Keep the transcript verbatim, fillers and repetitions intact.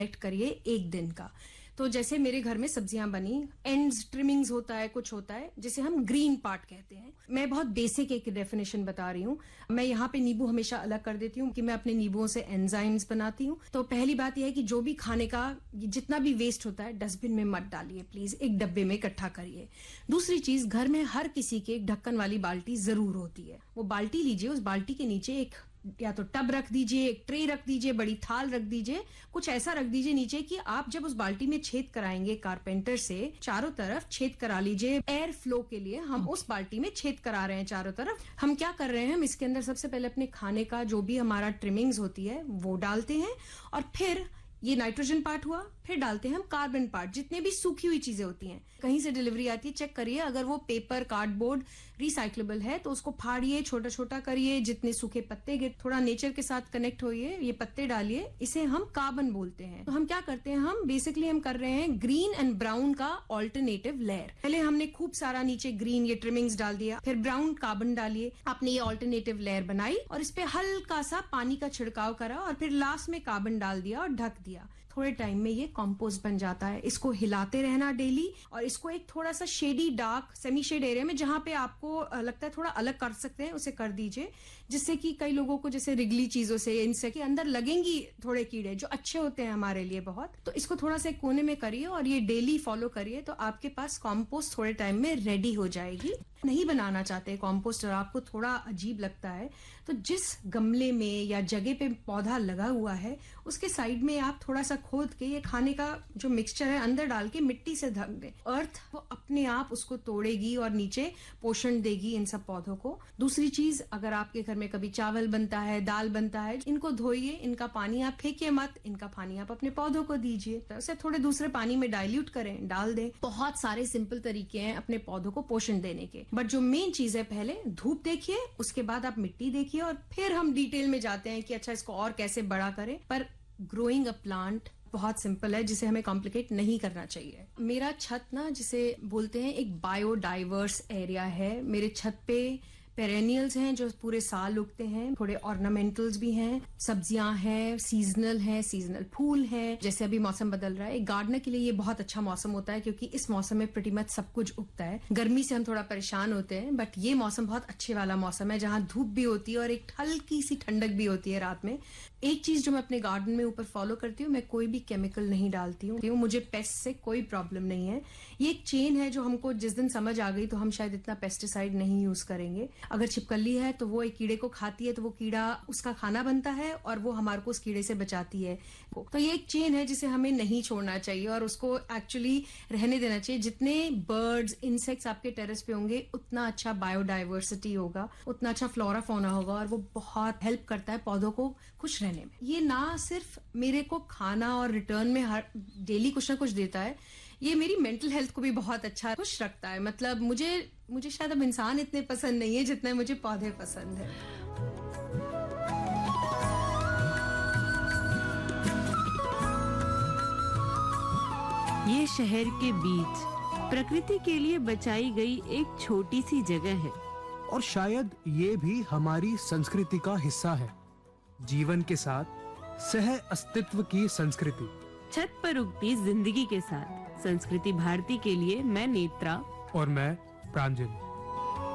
Collect करिए एक दिन का। तो जैसे मेरे घर में सब्जियां बनी, एंड्स ट्रिमिंग्स होता है, कुछ होता है जिसे हम ग्रीन पार्ट कहते हैं। मैं बहुत बेसिक एक डेफिनेशन बता रही हूँ। मैं यहाँ पे नींबू हमेशा अलग कर देती हूँ कि मैं अपने नींबुओं से एंजाइम्स बनाती हूँ। तो पहली बात यह है कि जो भी खाने का जितना भी वेस्ट होता है डस्टबिन में मत डालिए प्लीज, एक डब्बे में इकट्ठा करिए। दूसरी चीज, घर में हर किसी के एक ढक्कन वाली बाल्टी जरूर होती है। वो बाल्टी लीजिए, उस बाल्टी के नीचे एक या तो टब रख दीजिए, एक ट्रे रख दीजिए, बड़ी थाल रख दीजिए, कुछ ऐसा रख दीजिए नीचे कि आप जब उस बाल्टी में छेद कराएंगे कारपेंटर से, चारों तरफ छेद करा लीजिए एयर फ्लो के लिए। हम उस बाल्टी में छेद करा रहे हैं चारों तरफ। हम क्या कर रहे हैं, हम इसके अंदर सबसे पहले अपने खाने का जो भी हमारा ट्रिमिंग्स होती है वो डालते हैं, और फिर ये नाइट्रोजन पार्ट हुआ, फिर डालते हैं हम कार्बन पार्ट, जितने भी सूखी हुई चीजें होती हैं। कहीं से डिलीवरी आती है, चेक करिए, अगर वो पेपर कार्डबोर्ड रिसाइक्लेबल है तो उसको फाड़िए, छोटा छोटा करिए, जितने सूखे पत्ते गिर, थोड़ा नेचर के साथ कनेक्ट होइए, ये पत्ते डालिए, इसे हम कार्बन बोलते हैं। तो हम क्या करते हैं, हम बेसिकली हम कर रहे हैं ग्रीन एंड ब्राउन का ऑल्टरनेटिव लेयर। पहले हमने खूब सारा नीचे ग्रीन ये ट्रिमिंग्स डाल दिया, फिर ब्राउन कार्बन डालिए, आपने ये ऑल्टरनेटिव लेयर बनाई और इस पे हल्का सा पानी का छिड़काव करा और फिर लास्ट में कार्बन डाल दिया और ढक दिया। थोड़े टाइम में ये कंपोस्ट बन जाता है। इसको हिलाते रहना डेली, और इसको एक थोड़ा सा shady dark semi shade area में जहां पे आपको लगता है थोड़ा अलग कर सकते हैं उसे कर दीजिए, जिससे कि कई लोगों को जैसे रिगली चीजों से, इनसे के अंदर लगेंगी थोड़े कीड़े जो अच्छे होते हैं हमारे लिए बहुत। तो इसको थोड़ा सा कोने में करिए और ये डेली फॉलो करिए, तो आपके पास कंपोस्ट थोड़े टाइम में रेडी हो जाएगी। नहीं बनाना चाहते कंपोस्ट और आपको थोड़ा अजीब लगता है, तो जिस गमले में या जगह पे पौधा लगा हुआ है उसके साइड में आप थोड़ा सा खोद के ये खाने का जो मिक्सचर है अंदर डाल के मिट्टी से ढक दें। अर्थ वो अपने आप उसको तोड़ेगी और नीचे पोषण देगी इन सब पौधों को। दूसरी चीज, अगर आपके घर में कभी चावल बनता है, दाल बनता है, इनको धोइए, इनका पानी आप फेंकिए मत, इनका पानी आप अपने पौधों को दीजिए, तो उसे थोड़े दूसरे पानी में डाइल्यूट करें, डाल दें। बहुत सारे सिंपल तरीके हैं अपने पौधों को पोषण देने के, बट जो मेन चीज है, पहले धूप देखिए, उसके बाद आप मिट्टी देखिए, और फिर हम डिटेल में जाते हैं कि अच्छा इसको और कैसे बड़ा करें। पर ग्रोइंग अ प्लांट बहुत सिंपल है, जिसे हमें कॉम्प्लिकेट नहीं करना चाहिए। मेरा छत ना, जिसे बोलते हैं एक बायोडाइवर्स एरिया है। मेरे छत पे पेरेनियल्स हैं जो पूरे साल उगते हैं, थोड़े ऑर्नामेंटल्स भी हैं, सब्जियां हैं, सीजनल हैं, सीजनल फूल हैं। जैसे अभी मौसम बदल रहा है, एक गार्डनर के लिए ये बहुत अच्छा मौसम होता है, क्योंकि इस मौसम में प्रीटी मच सब कुछ उगता है। गर्मी से हम थोड़ा परेशान होते हैं, बट ये मौसम बहुत अच्छे वाला मौसम है, जहाँ धूप भी होती है और एक हल्की सी ठंडक भी होती है रात में। एक चीज जो मैं अपने गार्डन में ऊपर फॉलो करती हूँ, मैं कोई भी केमिकल नहीं डालती हूँ। मुझे पेस्ट से कोई प्रॉब्लम नहीं है। ये एक चेन है जो हमको जिस दिन समझ आ गई तो हम शायद इतना पेस्टिसाइड नहीं यूज करेंगे। अगर छिपकली है तो वो एक कीड़े को खाती है, तो वो कीड़ा उसका खाना बनता है और वो हमारे को उस कीड़े से बचाती है। तो ये एक चेन है जिसे हमें नहीं छोड़ना चाहिए और उसको एक्चुअली रहने देना चाहिए। जितने बर्ड्स, इंसेक्ट्स आपके टेरेस पे होंगे, उतना अच्छा बायोडाइवर्सिटी होगा, उतना अच्छा फ्लोरा फौना होगा, और वो बहुत हेल्प करता है पौधों को खुश रहने में। ये ना सिर्फ मेरे को खाना और रिटर्न में हर डेली कुछ ना कुछ देता है, ये मेरी मेंटल हेल्थ को भी बहुत अच्छा खुश रखता है। मतलब मुझे मुझे शायद अब इंसान इतने पसंद नहीं है जितने मुझे पौधे पसंद है। ये शहर के बीच प्रकृति के लिए बचाई गई एक छोटी सी जगह है, और शायद ये भी हमारी संस्कृति का हिस्सा है, जीवन के साथ सह अस्तित्व की संस्कृति। छत पर उगती जिंदगी के साथ संस्कृति भारती के लिए मैं नेत्रा और मैं प्रांजल।